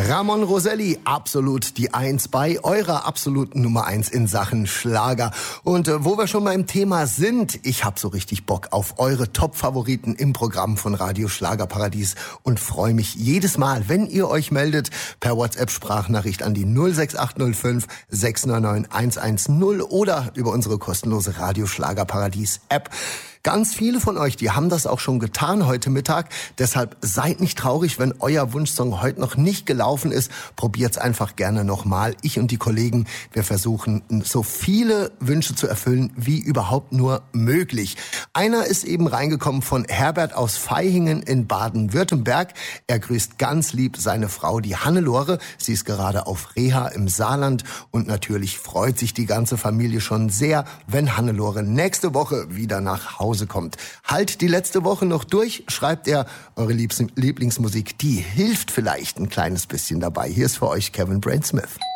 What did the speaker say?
Ramon Roselli, absolut die 1 bei eurer absoluten Nummer 1 in Sachen Schlager. Und wo wir schon beim Thema sind, ich hab so richtig Bock auf eure Top-Favoriten im Programm von Radio Schlagerparadies und freue mich jedes Mal, wenn ihr euch meldet per WhatsApp-Sprachnachricht an die 06805 699 110 oder über unsere kostenlose Radio Schlagerparadies-App. Ganz viele von euch, die haben das auch schon getan heute Mittag. Deshalb seid nicht traurig, wenn euer Wunschsong heute noch nicht gelaufen ist. Probiert's einfach gerne nochmal. Ich und die Kollegen, wir versuchen, so viele Wünsche zu erfüllen, wie überhaupt nur möglich. Einer ist eben reingekommen von Herbert aus Vaihingen in Baden-Württemberg. Er grüßt ganz lieb seine Frau, die Hannelore. Sie ist gerade auf Reha im Saarland. Und natürlich freut sich die ganze Familie schon sehr, wenn Hannelore nächste Woche wieder nach Hause kommt. Halt die letzte Woche noch durch, schreibt er. Eure Lieblingsmusik, die hilft vielleicht ein kleines bisschen dabei. Hier ist für euch Kevin Brainsmith.